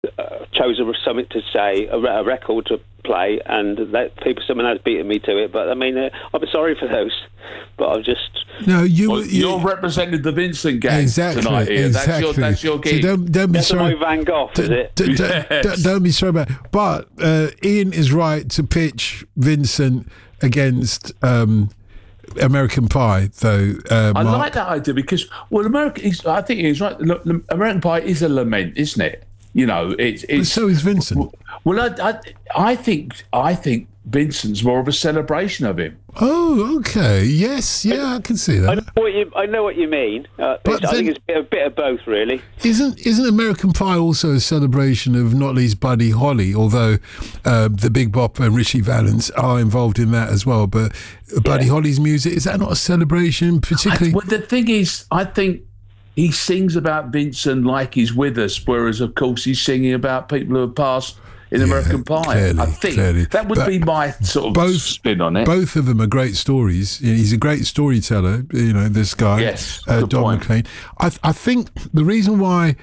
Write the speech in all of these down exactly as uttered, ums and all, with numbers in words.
uh, chose a, something to say, a, a record to play, and that people, someone has beaten me to it. But I mean, uh, I'm sorry for those, but I'm just no. You, well, you you're representing the Vincent gang exactly, tonight here. Exactly. That's your, that's your gig. So don't, don't be That's sorry. my Van Gogh, is D- it? d- d- Yes. d- don't be sorry about it. But uh, Ian is right to pitch Vincent against um, American Pie, though. Uh, I Mark. like that idea because, well, American. He's, I think he's right. Look, American Pie is a lament, isn't it? You know, it's. it's so is Vincent. Well, I, I, I think, I think Vincent's more of a celebration of him. Oh, okay. Yes, yeah, I can see I know that. what you, I know what you mean. Uh, But it's, I then- think it's a bit, a bit of both, really. Isn't isn't American Pie also a celebration of not least Buddy Holly? Although uh, the Big Bopper and Richie Valens are involved in that as well. But Buddy Yeah. Holly's music, is that not a celebration, I, particularly? well, the thing is, I think he sings about Vincent like he's with us, whereas, of course, he's singing about people who have passed in Yeah, American Pie. clearly, I think clearly. that would But be my sort of both- spin on it. Both of them are great stories. He's a great storyteller, you know, this guy, Yes, uh, good Don point. McLean. I, th- I think the reason why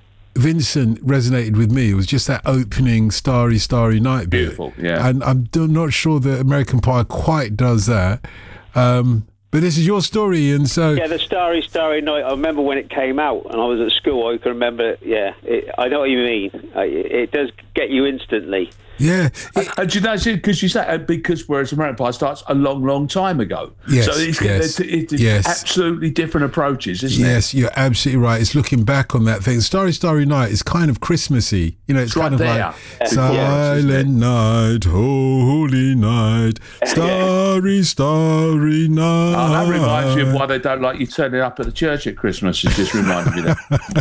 Vincent resonated with me was just that opening Starry, Starry Night bit. Beautiful, yeah. And I'm do- not sure that American Pie quite does that. Um, but this is your story, and so... Yeah, the Starry, Starry Night. I remember when it came out, and I was at school. I can remember. Yeah, it, I know what you mean. I, it does get you instantly. Yeah. And, and do you know, because you say, and because whereas American Pie starts a long, long time ago. Yes, So it's, yes, it's, it's yes. absolutely different approaches, isn't it? Yes, you're absolutely right. It's looking back on that thing. Starry, Starry Night is kind of Christmassy. You know, it's, It's right kind of there. like Yeah. Silent Yeah. Night, Holy Night, Starry, Starry Night. Oh, that reminds me of why they don't like you turning up at the church at Christmas. It just reminded me of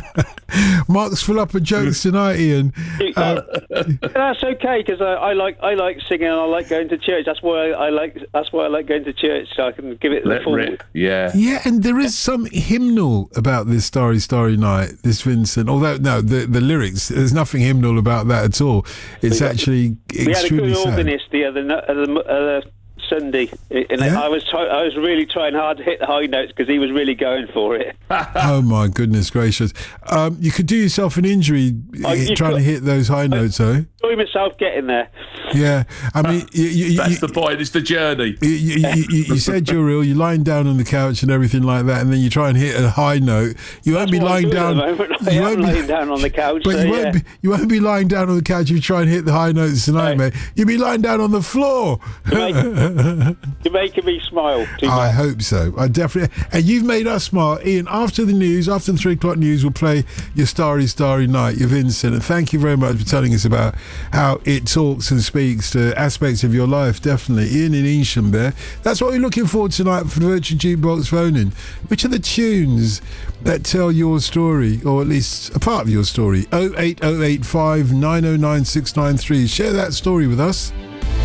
that. Mark's full up of jokes tonight, Ian. Uh, That's okay because I, I like I like singing and I like going to church. That's why I, I like that's why I like going to church, so I can give it the Let full. rip. Yeah. yeah, and there is some hymnal about this Starry, Starry Night, this Vincent. Although, no, the, the lyrics, there's nothing hymnal about that at all. It's We- actually We had a extremely good sad. organist the other no- other, other Sunday, and Yeah? I was try- I was really trying hard to hit the high notes because he was really going for it. Oh my goodness gracious! Um, you could do yourself an injury Oh, uh, you trying could- to hit those high notes, though. Enjoy myself getting there. Yeah, I mean, you, you, That's you, the point. It's the journey. you, you, you, you said you're ill. You're lying down on the couch and everything like that, and then you try and hit a high note. You won't That's be what I'm lying doing down. at the moment. I you am won't be- lying down on the couch. But so, you won't yeah. be you won't be lying down on the couch if you try and hit the high notes tonight, Right. mate. You'll be lying down on the floor. You're making, you're making me smile too I much. hope so. I definitely. And you've made us smile, Ian. After the news, after the three o'clock news, we'll play your Starry, Starry Night, your Vincent. And thank you very much for telling us about how it talks and speaks to aspects of your life. Definitely, Ian in Easham there. That's what we're looking for tonight for the Virtual Jukebox phone-in. Which are the tunes that tell your story, or at least a part of your story? oh eight oh eight five nine oh nine six nine three. Share that story with us.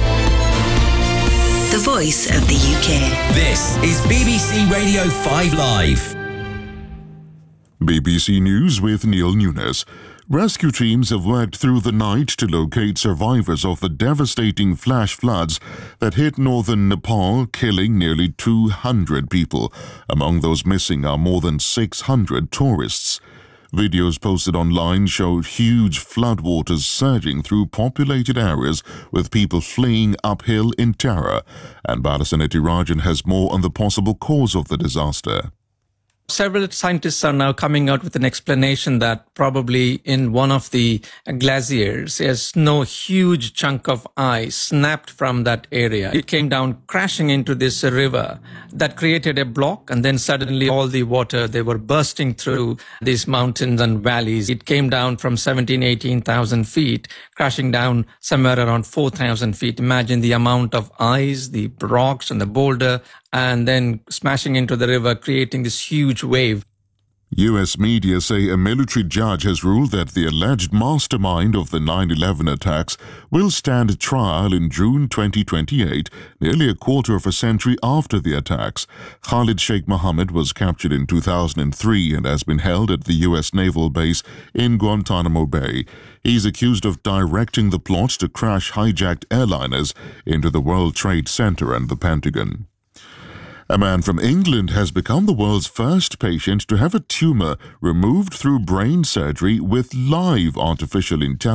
The voice of the U K. This is B B C Radio five Live. B B C News with Neil Nunes. Rescue teams have worked through the night to locate survivors of the devastating flash floods that hit northern Nepal, killing nearly two hundred people. Among those missing are more than six hundred tourists. Videos posted online showed huge floodwaters surging through populated areas with people fleeing uphill in terror. And Balasaneti Rajan has more on the possible cause of the disaster. Several scientists are now coming out with an explanation that probably in one of the glaciers, a snow huge chunk of ice snapped from that area. It came down crashing into this river that created a block, and then suddenly all the water, they were bursting through these mountains and valleys. It came down from seventeen, eighteen thousand feet, crashing down somewhere around four thousand feet. Imagine the amount of ice, the rocks and the boulder, and then smashing into the river, creating this huge wave. U S media say a military judge has ruled that the alleged mastermind of the nine eleven attacks will stand trial in June twenty twenty-eight, nearly a quarter of a century after the attacks. Khalid Sheikh Mohammed was captured in two thousand three and has been held at the U S naval base in Guantanamo Bay. He's accused of directing the plot to crash hijacked airliners into the World Trade Center and the Pentagon. A man from England has become the world's first patient to have a tumor removed through brain surgery with live artificial intelligence.